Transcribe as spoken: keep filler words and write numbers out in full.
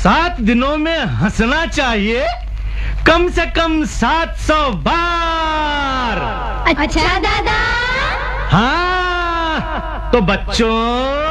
सात दिनों में हंसना चाहिए कम से कम सात सौ बार। अच्छा दादा। हाँ, तो बच्चों